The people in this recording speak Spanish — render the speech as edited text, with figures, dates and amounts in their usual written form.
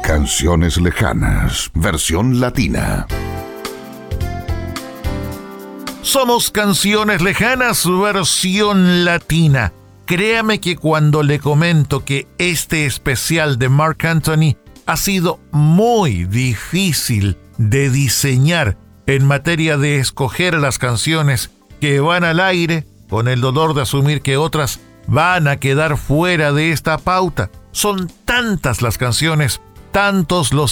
Canciones Lejanas, versión latina. Somos Canciones Lejanas, versión latina. Créame que cuando le comento que este especial de Marc Anthony ha sido muy difícil de diseñar en materia de escoger las canciones que van al aire, con el dolor de asumir que otras van a quedar fuera de esta pauta. Son tantas las canciones, tantos los